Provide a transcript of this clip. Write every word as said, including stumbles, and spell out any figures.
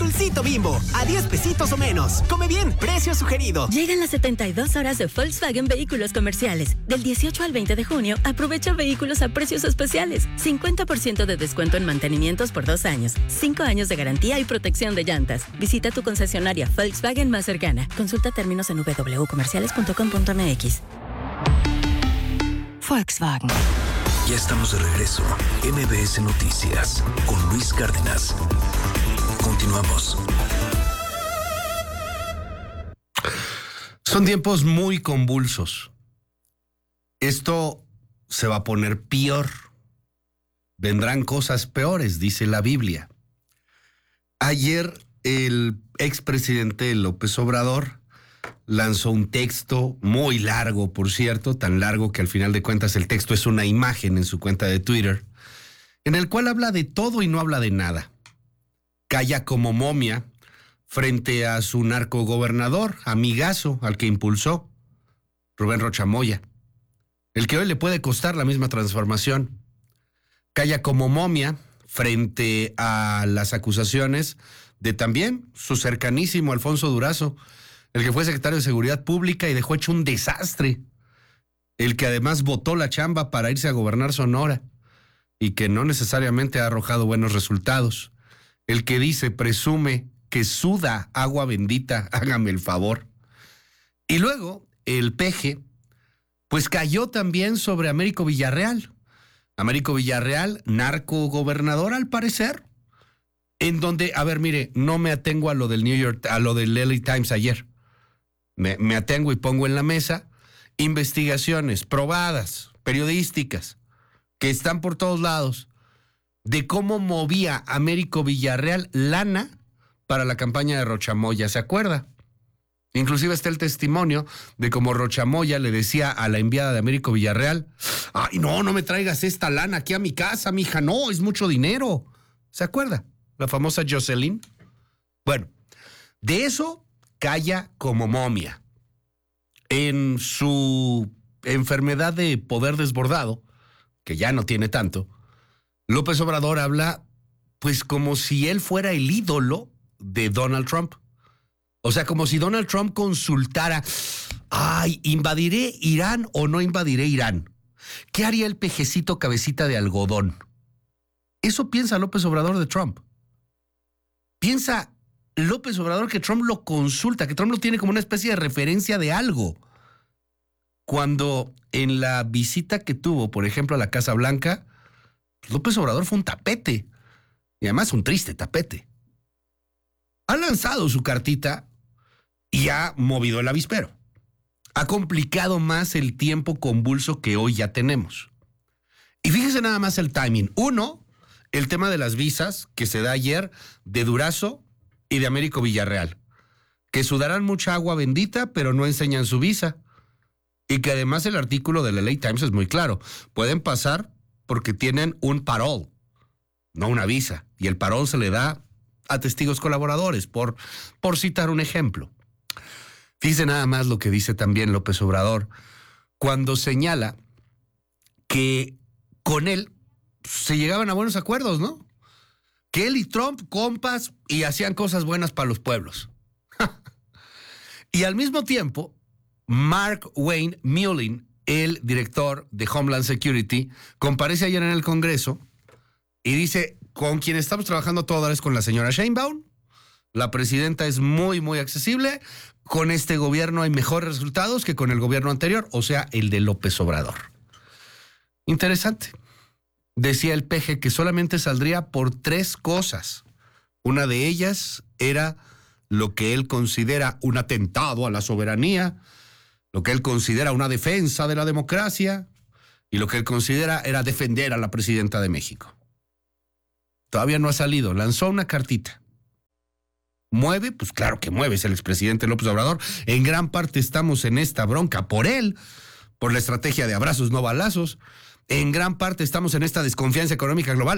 Dulcito Bimbo, a diez pesitos o menos. Come bien, precio sugerido. Llegan las setenta y dos horas de Volkswagen Vehículos Comerciales. Del dieciocho al veinte de junio, aprovecha vehículos a precios especiales. cincuenta por ciento de descuento en mantenimientos por dos años. cinco años de garantía y protección de llantas. Visita tu concesionaria Volkswagen más cercana. Consulta términos en doble u doble u doble u punto comerciales punto com punto m x. Volkswagen. Ya estamos de regreso. M B S Noticias con Luis Cárdenas. Continuamos. Son tiempos muy convulsos. Esto se va a poner peor. Vendrán cosas peores, dice la Biblia. Ayer el expresidente López Obrador lanzó un texto muy largo, por cierto, tan largo que al final de cuentas el texto es una imagen en su cuenta de Twitter, en el cual habla de todo y no habla de nada. Calla como momia frente a su narcogobernador, amigazo al que impulsó, Rubén Rocha Moya, el que hoy le puede costar la misma transformación. Calla como momia frente a las acusaciones de también su cercanísimo Alfonso Durazo, el que fue secretario de Seguridad Pública y dejó hecho un desastre, el que además botó la chamba para irse a gobernar Sonora y que no necesariamente ha arrojado buenos resultados, el que dice, presume que suda agua bendita, hágame el favor. Y luego el peje, pues cayó también sobre Américo Villarreal. Américo Villarreal, narco gobernador al parecer, en donde, a ver, mire, no me atengo a lo del New York, a lo del L A Times ayer. Me, me atengo y pongo en la mesa investigaciones probadas, periodísticas, que están por todos lados, de cómo movía Américo Villarreal lana para la campaña de Rocha Moya, ¿se acuerda? Inclusive está el testimonio de cómo Rocha Moya le decía a la enviada de Américo Villarreal, ay, no, no me traigas esta lana aquí a mi casa, mija, no, es mucho dinero. ¿Se acuerda? La famosa Jocelyn. Bueno, de eso calla como momia. En su enfermedad de poder desbordado, que ya no tiene tanto, López Obrador habla pues como si él fuera el ídolo de Donald Trump. O sea, como si Donald Trump consultara, ay, ¿invadiré Irán o no invadiré Irán? ¿Qué haría el pejecito cabecita de algodón? Eso piensa López Obrador de Trump. Piensa López Obrador que Trump lo consulta, que Trump lo tiene como una especie de referencia de algo. Cuando en la visita que tuvo, por ejemplo, a la Casa Blanca, López Obrador fue un tapete, y además un triste tapete. Ha lanzado su cartita y ha movido el avispero. Ha complicado más el tiempo convulso que hoy ya tenemos. Y fíjese nada más el timing. Uno, el tema de las visas que se da ayer de Durazo y de Américo Villarreal, que sudarán mucha agua bendita, pero no enseñan su visa. Y que además el artículo del L A Times es muy claro. Pueden pasar porque tienen un parol, no una visa. Y el parol se le da a testigos colaboradores, por, por citar un ejemplo. Fíjese nada más lo que dice también López Obrador, cuando señala que con él se llegaban a buenos acuerdos, ¿no? Que él y Trump, compas, y hacían cosas buenas para los pueblos. Y al mismo tiempo, Mark Wayne Mullin, el director de Homeland Security, comparece ayer en el Congreso y dice, con quien estamos trabajando todo ahora es con la señora Sheinbaum. La presidenta es muy, muy accesible. Con este gobierno hay mejores resultados que con el gobierno anterior, o sea, el de López Obrador. Interesante. Decía el peje que solamente saldría por tres cosas. Una de ellas era lo que él considera un atentado a la soberanía, lo que él considera una defensa de la democracia y lo que él considera era defender a la presidenta de México. Todavía no ha salido, lanzó una cartita. ¿Mueve? Pues claro que mueve, es el expresidente López Obrador. En gran parte estamos en esta bronca por él, por la estrategia de abrazos no balazos. En gran parte estamos en esta desconfianza económica global.